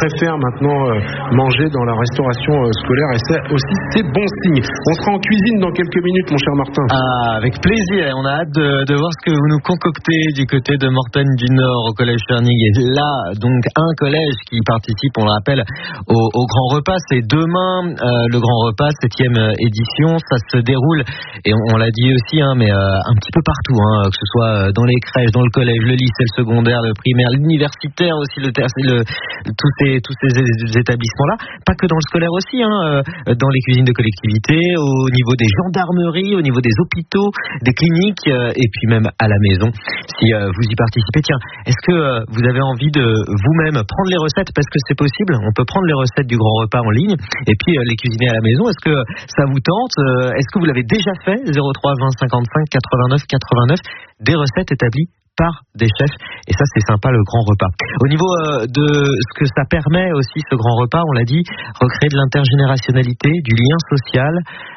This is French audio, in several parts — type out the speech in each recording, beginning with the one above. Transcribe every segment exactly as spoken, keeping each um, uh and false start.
préfèrent maintenant euh, manger dans la restauration euh, scolaire et c'est aussi c'est bon signe. On sera en cuisine dans quelques minutes, mon cher Martin. Ah, avec plaisir. On a hâte de, de voir ce que vous nous concoctez du côté de Mortagne du Nord au collège Fernig. Et là, donc, un collège qui participe, on le rappelle, au, au grand repas. C'est demain, euh, le grand repas, septième édition. Ça se déroule, et on, on l'a dit aussi, hein, mais euh, un petit peu partout, hein, que ce soit dans les crèches, dans le collège, le lycée, le secondaire, le primaire, l'universitaire aussi, le, le, tous ces, tous ces établissements-là. Pas que dans le scolaire aussi, hein, dans les cuisines de collectivité, au niveau des gendarmeries, au niveau des hôpitaux, des cliniques, euh, et puis même à la maison, si euh, vous y participez. Tiens, est-ce que euh, vous avez envie de vous-même prendre les recettes, parce que c'est possible, on peut prendre les recettes du grand repas en ligne, et puis euh, les cuisiner à la maison. Est-ce que ça vous tente? euh, Est-ce que vous l'avez déjà fait? Zéro trois vingt cinquante-cinq quatre-vingt-neuf quatre-vingt-neuf, des recettes établies par des chefs, et ça c'est sympa, le grand repas. Au niveau euh, de ce que ça permet aussi, ce grand repas, on l'a dit, recréer de l'intergénérationnalité, du lien social,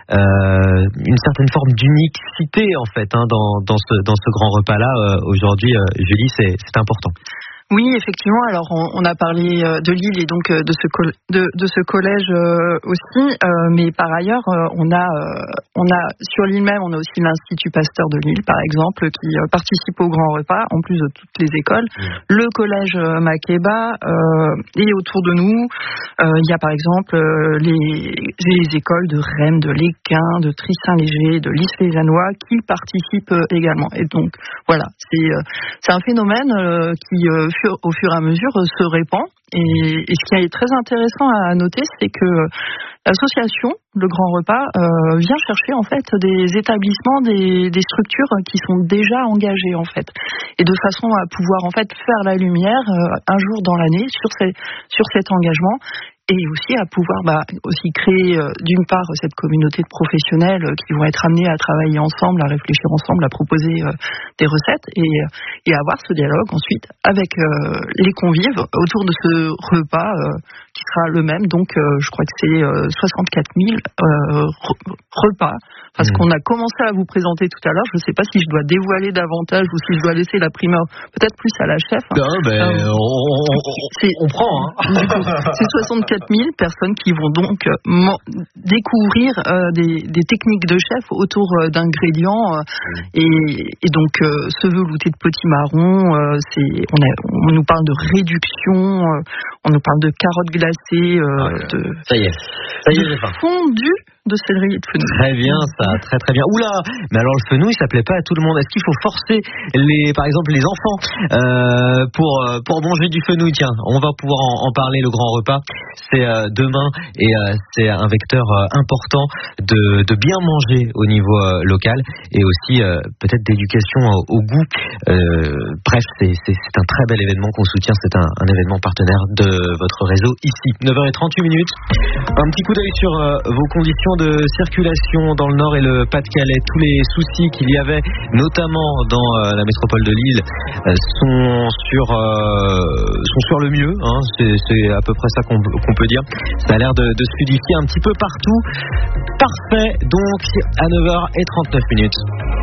euh, une certaine forme d'unicité en fait, hein, dans, dans, ce, dans ce grand repas là. Euh, aujourd'hui, euh, Julie, c'est, c'est important. Oui, effectivement. Alors, on, on a parlé de Lille et donc de ce, col- de, de ce collège euh, aussi, euh, mais par ailleurs, euh, on a, euh, on a sur Lille même, on a aussi l'Institut Pasteur de Lille, par exemple, qui euh, participe au grand repas, en plus de toutes les écoles. Mmh. Le collège euh, Makeba, euh, et autour de nous, euh, il y a par exemple euh, les, les écoles de Rennes, de Léquin, de Tris-Saint-Léger, de Lys-les-Anois qui participent euh, également. Et donc, voilà, c'est, euh, c'est un phénomène euh, qui euh, au fur et à mesure se répand, et, et ce qui est très intéressant à noter, c'est que l'association, le grand repas, euh, vient chercher en fait des établissements, des, des structures qui sont déjà engagées en fait, et de façon à pouvoir en fait faire la lumière euh, un jour dans l'année sur, ces, sur cet engagement. Et aussi à pouvoir bah, aussi créer euh, d'une part cette communauté de professionnels euh, qui vont être amenés à travailler ensemble, à réfléchir ensemble, à proposer euh, des recettes et, et avoir ce dialogue ensuite avec euh, les convives autour de ce repas euh, qui sera le même. Donc euh, je crois que c'est euh, soixante-quatre mille euh, repas. Parce mmh. qu'on a commencé à vous présenter tout à l'heure, je ne sais pas si je dois dévoiler davantage ou si je dois laisser la primeur peut-être plus à la chef. Non, ben, euh, on, on, on, on prend. Hein. C'est soixante-quatre mille personnes qui vont donc euh, découvrir euh, des, des techniques de chef autour euh, d'ingrédients. Euh, mmh. et, et donc, euh, ce velouté de potimarron, euh, c'est, on, a, on nous parle de réduction, euh, on nous parle de carottes glacées, euh, ouais, de, ça y est, ça y est, de fondu de céleri et de fenouil. Très bien, ça, très très bien. Oula, mais alors le fenouil, ça plaît pas à tout le monde. Est-ce qu'il faut forcer les, par exemple, les enfants euh, pour pour manger du fenouil? Tiens, on va pouvoir en, en parler. Le grand repas, c'est euh, demain, et euh, c'est un vecteur euh, important de de bien manger au niveau euh, local, et aussi euh, peut-être d'éducation au, au goût. Euh, bref, c'est, c'est c'est un très bel événement qu'on soutient. C'est un, un événement partenaire de votre réseau ici. neuf heures trente-huit minutes. Un petit coup d'œil sur euh, vos conditions de circulation dans le Nord et le Pas-de-Calais. Tous les soucis qu'il y avait, notamment dans euh, la métropole de Lille, euh, sont sur euh, sont sur le mieux. Hein. C'est, c'est à peu près ça qu'on, qu'on peut dire. Ça a l'air de, de se fluidifier un petit peu partout. Parfait. Donc à neuf heures trente-neuf minutes.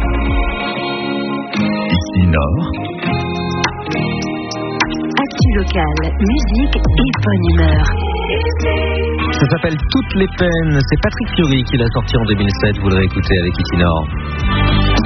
Ici Nord. Actu locale, musique et bonne humeur. Ça s'appelle Toutes les peines. C'est Patrick Fiori qui l'a sorti en deux mille sept. Vous le réécoutez avec Ici Nord.